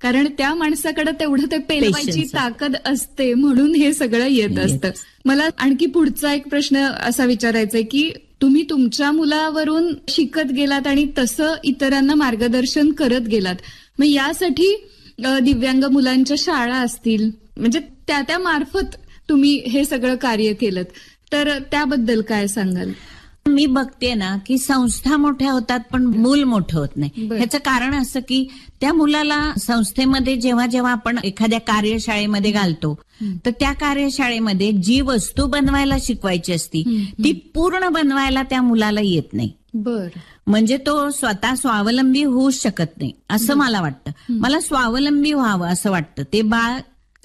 कारण त्या माणसाकडे तेवढं ते पेलवायची Patience. ताकद असते म्हणून हे सगळं येत असतं. मला आणखी पुढचा एक प्रश्न असा विचारायचा आहे की तुम्ही तुमच्या मुलावरून शिकत गेलात आणि तसं इतरांना मार्गदर्शन करत गेलात. मग यासाठी दिव्यांग मुलांच्या शाळा असतील, म्हणजे त्या मार्फत तुम्ही हे सगळं कार्य केलं, तर त्याबद्दल काय सांगाल? मी बघते ना की संस्था मोठ्या होतात पण मूल मोठं होत नाही. ह्याचं कारण असं की त्या मुलाला संस्थेमध्ये जेव्हा जेव्हा आपण एखाद्या कार्यशाळेमध्ये घालतो तर त्या कार्यशाळेमध्ये जी वस्तू बनवायला शिकवायची असती ती पूर्ण बनवायला त्या मुलाला येत नाही. म्हणजे तो स्वतः स्वावलंबी होऊ शकत नाही असं मला वाटतं. मला स्वावलंबी व्हावं असं वाटतं. ते बाळ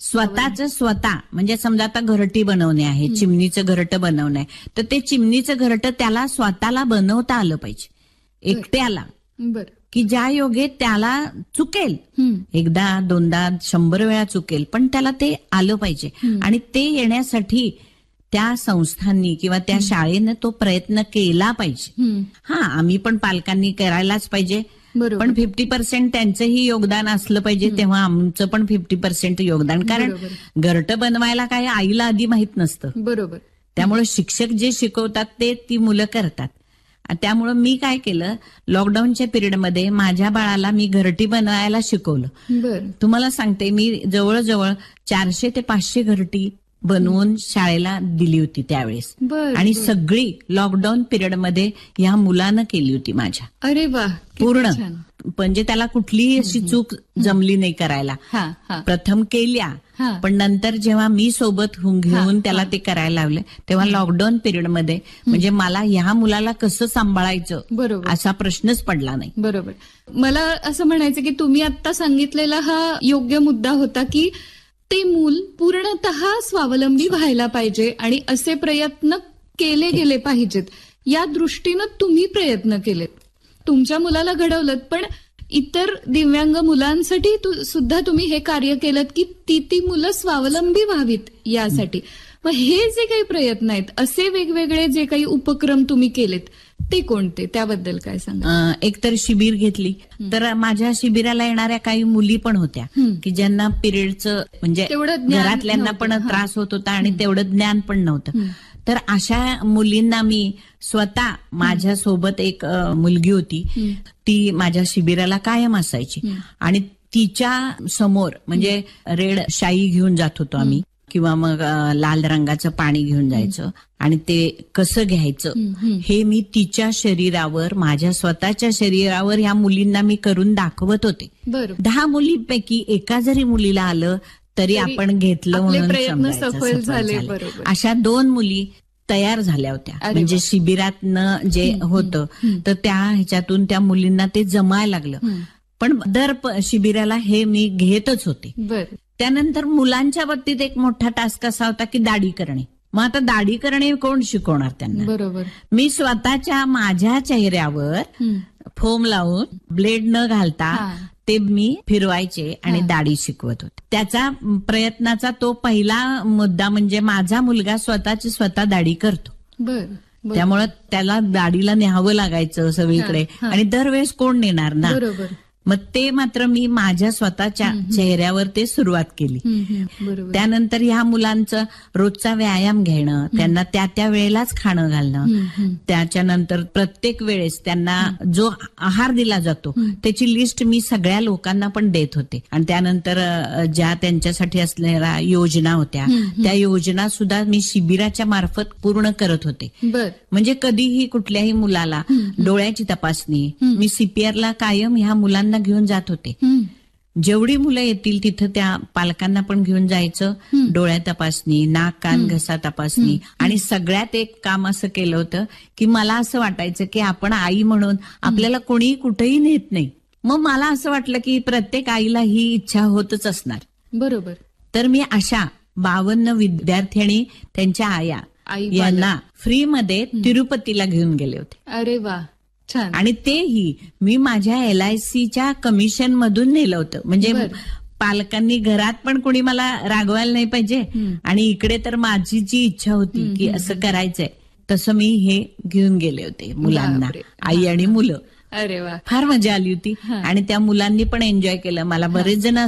स्वतः म्हणजे समजा आता घरटी बनवणे आहे, चिमणीचं घरटं बनवणं आहे, तर ते चिमणीचं घरटं त्याला स्वतःला बनवता आलं पाहिजे एकट्याला. की ज्या योगे त्याला चुकेल, एकदा दोनदा 100 वेळा चुकेल, पण त्याला ते आलं पाहिजे. आणि ते येण्यासाठी त्या संस्थांनी किंवा त्या शाळेनं तो प्रयत्न केला पाहिजे. आम्ही पण पालकांनी करायलाच पाहिजे, पण 50% त्यांचंही योगदान असलं पाहिजे, तेव्हा आमचं पण 50% योगदान. कारण घरटं बनवायला काय आईला आधी माहित नसतं. बरोबर. त्यामुळे शिक्षक जे शिकवतात ते ती मुलं करतात. त्यामुळे मी काय केलं, लॉकडाऊनच्या पिरियडमध्ये माझ्या बाळाला मी घरटी बनवायला शिकवलं. तुम्हाला सांगते, मी जवळजवळ 400 ते 500 घरटी बनवून शाळेला दिली होती त्यावेळेस. आणि सगळी लॉकडाऊन पिरियडमध्ये या मुलानं केली होती माझ्या. अरे वा, पूर्ण. म्हणजे त्याला कुठलीही अशी चूक जमली नाही करायला. प्रथम केल्या, पण नंतर जेव्हा मी सोबत घेऊन त्याला ते करायला लावले तेव्हा लॉकडाऊन पिरियडमध्ये म्हणजे मला ह्या मुलाला कसं सांभाळायचं असा प्रश्नच पडला नाही. बरोबर. मला असं म्हणायचं की तुम्ही आता सांगितलेला हा योग्य मुद्दा होता की ते मूल पूर्णतः स्वावलंबी व्हायला पाहिजे आणि असे प्रयत्न केले गेले पाहिजेत. या दृष्टीनं तुम्ही प्रयत्न केलेत, तुमच्या मुलाला घडवलं, पण इतर दिव्यांग मुलांसाठी सुद्धा तुम्ही हे कार्य केलं की ती मुलं स्वावलंबी व्हावीत यासाठी. मग हे जे काही प्रयत्न आहेत, असे वेगवेगळे जे काही उपक्रम तुम्ही केलेत ते कोणते, त्याबद्दल काय सांगा? एकतर शिबिर घेतली, तर माझ्या शिबिराला येणाऱ्या काही मुली पण होत्या की ज्यांना पिरियडचं म्हणजे घरातल्यांना पण त्रास होत होता आणि तेवढं ज्ञान पण नव्हतं. तर अशा मुलींना मी स्वतः, माझ्यासोबत एक मुलगी होती, ती माझ्या शिबिराला कायम असायची आणि तिच्या समोर म्हणजे रेड शाई घेऊन जात होतो आम्ही किंवा मग लाल रंगाचं पाणी घेऊन जायचं आणि ते कसं घ्यायचं हे मी तिच्या शरीरावर, माझ्या स्वतःच्या शरीरावर ह्या मुलींना मी करून दाखवत होते. 10 मुलींपैकी एका जरी मुलीला आलं तरी आपण घेतलं म्हणून सफल झाले. अशा 2 मुली तयार झाल्या होत्या. म्हणजे शिबिरातनं जे होतं तर त्या ह्याच्यातून त्या मुलींना ते जमायला लागलं. पण दर शिबिराला हे मी घेतच होते. त्यानंतर मुलांच्या बाबतीत एक मोठा टास्क असा होता की दाढी करणे. मग आता दाढी करणे कोण शिकवणार त्यांना? बरोबर. मी स्वतःच्या माझ्या चेहऱ्यावर फोम लावून ब्लेड न घालता ते मी फिरवायचे आणि दाढी शिकवत होते. त्याचा प्रयत्नाचा तो पहिला मुद्दा म्हणजे माझा मुलगा स्वतःची स्वतः दाढी करतो. त्यामुळे त्याला दाढीला न्यावं लागायचं सगळीकडे आणि दरवेळेस कोण नेणार ना. मग ते मात्र मी माझ्या स्वतःच्या चेहऱ्यावर ते सुरुवात केली. त्यानंतर ह्या मुलांचं रोजचा व्यायाम घेणं, त्यांना त्या वेळेलाच खाणं घालणं, त्याच्यानंतर प्रत्येक वेळेस त्यांना जो आहार दिला जातो त्याची लिस्ट मी सगळ्या लोकांना पण देत होते. आणि त्यानंतर ज्या त्यांच्यासाठी असलेल्या योजना होत्या त्या योजना सुद्धा मी शिबिराच्या मार्फत पूर्ण करत होते. म्हणजे कधीही कुठल्याही मुलाला डोळ्याची तपासणी मी सीपीआरला कायम ह्या मुलांना घेऊन जात होते. जेवढी मुलं येतील तिथं त्या पालकांना पण घेऊन जायचं, डोळ्या तपासणी, नाक कान घसा तपासणी. आणि सगळ्यात एक काम असं केलं होतं की मला असं वाटायचं की आपण आई म्हणून आपल्याला कोणीही कुठेही नेत नाही. मग मला असं वाटलं की प्रत्येक आईला ही इच्छा होतच असणार. बरोबर. तर मी अशा 52 विद्यार्थी आणि त्यांच्या आया यांना फ्रीमध्ये तिरुपतीला घेऊन गेले होते. अरे वा, छान. आणि तेही मी माझ्या LICच्या कमिशन मधून नेलं होतं. म्हणजे पालकांनी घरात पण कोणी मला रागवायला नाही पाहिजे आणि इकडे तर माझी जी इच्छा होती की असं करायचंय तसं मी हे घेऊन गेले होते मुलांना, आई आणि मुलं. अरे वा, फार मजा आली होती आणि त्या मुलांनी पण एन्जॉय केलं. मला बरेच जण